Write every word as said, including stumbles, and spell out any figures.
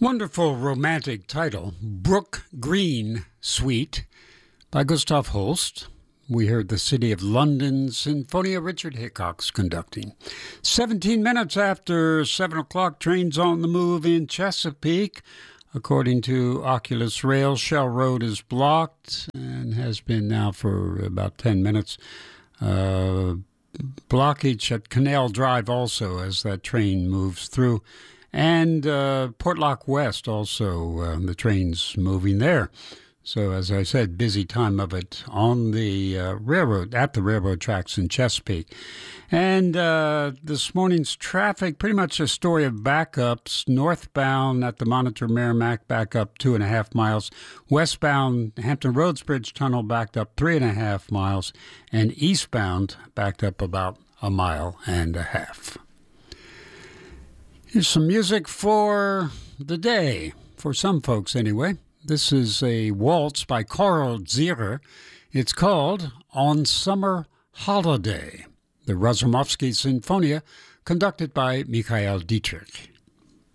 Wonderful romantic title, Brook Green Suite by Gustav Holst. We heard the City of London Sinfonia, Richard Hickox conducting. seventeen minutes after seven o'clock, trains on the move in Chesapeake. According to Oculus Rail, Shell Road is blocked and has been now for about ten minutes. Uh, blockage at Canal Drive also as that train moves through. And uh, Portlock West also, uh, the train's moving there. So, as I said, busy time of it on the uh, railroad, at the railroad tracks in Chesapeake. And uh, this morning's traffic, pretty much a story of backups. Northbound at the Monitor Merrimack, back up two and a half miles. Westbound, Hampton Roads Bridge Tunnel, backed up three and a half miles. And eastbound, backed up about a mile and a half. Here's some music for the day, for some folks anyway. This is a waltz by Karl Zierer. It's called On Summer Holiday, the Razumovsky Sinfonia, conducted by Mikhail Dietrich.